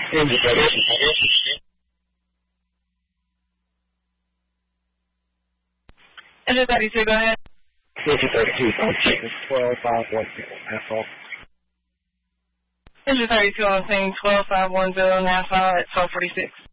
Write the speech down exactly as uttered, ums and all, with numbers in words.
Engine thirty-two. Engine thirty-two, go ahead. Engine thirty-two, twelve five one zero, asphalt. Engine thirty-two on scene, twelve five one zero, Nassau at twelve forty-six.